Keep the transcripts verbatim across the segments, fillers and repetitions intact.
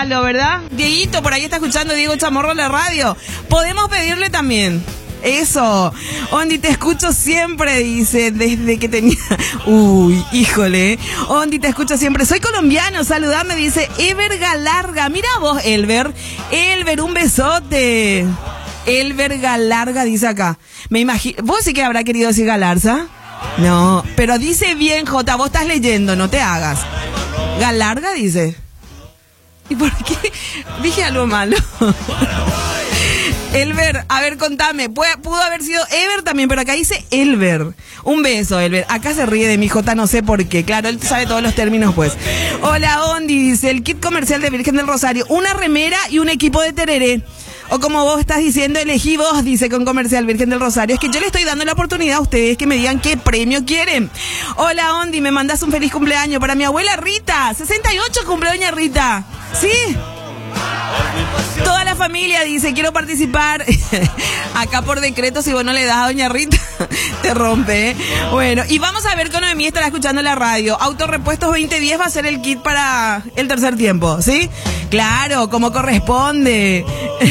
regalo, ¿verdad? Dieguito, por ahí está escuchando Diego Chamorro en la radio. Podemos pedirle también. Eso. Ondi, te escucho siempre, dice, desde que tenía... Uy, híjole. Ondi, te escucho siempre. Soy colombiano, saludame, dice Ever Galarga. Mira vos, Elber. Elber, un besote. Elber Galarga, dice acá. Me imagino... ¿Vos sí que habrá querido decir Galarza? No, pero dice bien, Jota, vos estás leyendo, no te hagas. Galarga, dice. ¿Y por qué? Dije algo malo. Elber, a ver, contame, pudo, pudo haber sido Ever también, pero acá dice Elber. Un beso, Elber. Acá se ríe de mi Jota, no sé por qué. Claro, él sabe todos los términos, pues. Hola, Ondi, dice, el kit comercial de Virgen del Rosario, una remera y un equipo de tereré. O como vos estás diciendo, elegí vos, dice con comercial Virgen del Rosario. Es que yo le estoy dando la oportunidad a ustedes que me digan qué premio quieren. Hola, Ondi, me mandas un feliz cumpleaños para mi abuela Rita. sesenta y ocho cumple doña Rita. ¿Sí? Toda la familia dice, quiero participar. Acá por decreto, si vos no le das a doña Rita, te rompe, ¿eh? Bueno, y vamos a ver que Noemí estará escuchando la radio. Autorepuestos veinte diez va a ser el kit para el tercer tiempo, ¿sí? Claro, como corresponde.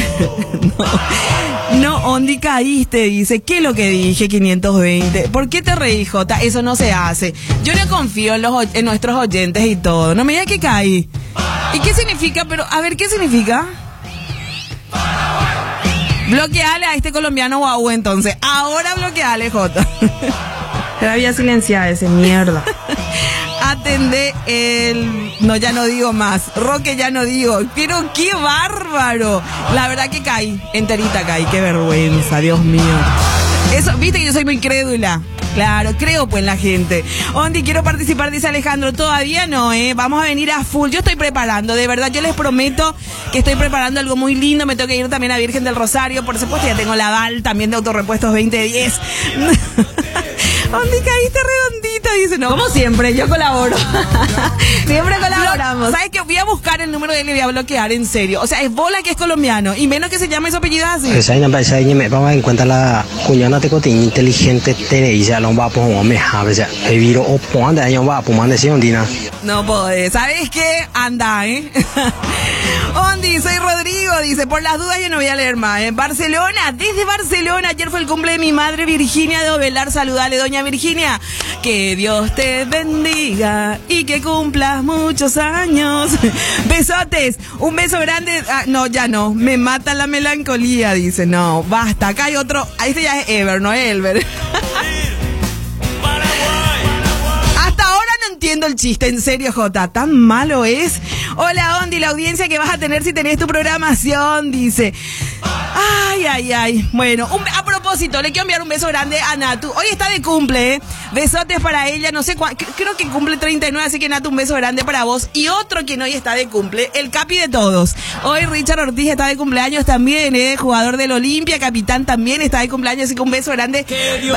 No, no, Ondi, caíste, dice. ¿Qué es lo que dije? quinientos veinte. ¿Por qué te reí, Jota? Eso no se hace. Yo no confío en, los, en nuestros oyentes y todo. No me digas que caí. ¿Y qué significa? Pero, a ver, ¿qué significa? Bloqueale a este colombiano guau, entonces. Ahora bloqueale, Jota. Te había silenciado ese mierda. Atende el... No, ya no digo más. Roque, ya no digo. Pero qué bárbaro. La verdad que caí. Enterita caí. Qué vergüenza, Dios mío. Eso, viste que yo soy muy crédula. Claro, creo pues en la gente. Ondi, quiero participar, dice Alejandro. Todavía no, ¿eh? Vamos a venir a full. Yo estoy preparando, de verdad, yo les prometo que estoy preparando algo muy lindo. Me tengo que ir también a Virgen del Rosario. Por supuesto, ya tengo la aval también de Autorepuestos veinte diez. Ondi, caíste redondita, dice. No, como siempre, yo colaboro. Siempre colaboramos. ¿Sabes qué? Voy a buscar el número de él y le voy a bloquear, en serio. O sea, es bola que es colombiano. Y menos que se llame su apellido así. Me vamos a encontrar la cuñana te cotín inteligente Teresa. No podés. ¿Sabes qué? Anda, ¿eh? Ondi, soy Rodrigo, dice, por las dudas yo no voy a leer más, ¿eh? Barcelona, desde Barcelona, ayer fue el cumple de mi madre Virginia de Ovelar, saludale, doña Virginia, que Dios te bendiga y que cumplas muchos años. Besotes, un beso grande, ah, no, ya no, me mata la melancolía, dice, no, basta, acá hay otro, este ya es Ever, no es Elber. Entiendo el chiste, en serio, Jota, tan malo es. Hola, Ondi, la audiencia que vas a tener si tenés tu programación, dice. Ay, ay, ay. Bueno, un, a propósito, le quiero enviar un beso grande a Natu. Hoy está de cumple, ¿eh? Besotes para ella, no sé cuánto, creo que cumple treinta y nueve, así que Natu, un beso grande para vos. Y otro quien hoy está de cumple, el capi de todos. Hoy Richard Ortiz está de cumpleaños también, ¿eh? Jugador del Olimpia, capitán también está de cumpleaños, así que un beso grande.